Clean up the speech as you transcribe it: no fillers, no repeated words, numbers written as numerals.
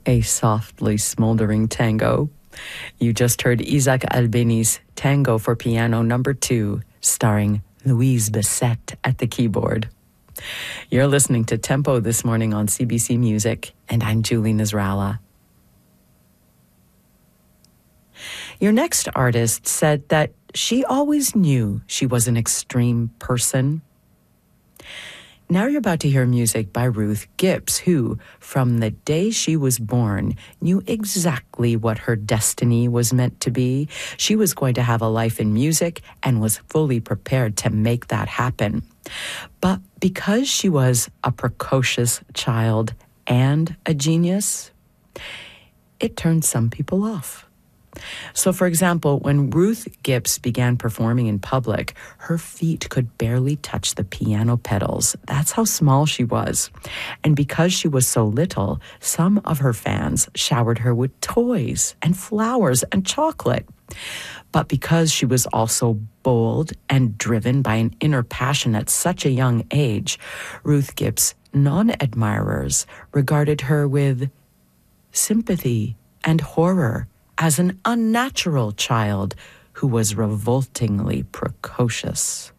A softly smoldering tango. You just heard Isaac Albeni's Tango for Piano Number 2, starring Louise Bessette at the keyboard. You're listening to Tempo this morning on CBC Music, and I'm Julie Nasrallah. Your next artist said that she always knew she was an extreme person. Now you're about to hear music by Ruth Gibbs, who, from the day she was born, knew exactly what her destiny was meant to be. She was going to have a life in music and was fully prepared to make that happen. But because she was a precocious child and a genius, it turned some people off. So, for example, when Ruth Gibbs began performing in public, her feet could barely touch the piano pedals. That's how small she was. And because she was so little, some of her fans showered her with toys and flowers and chocolate. But because she was also bold and driven by an inner passion at such a young age, Ruth Gibbs' non-admirers regarded her with sympathy and horror as an unnatural child who was revoltingly precocious.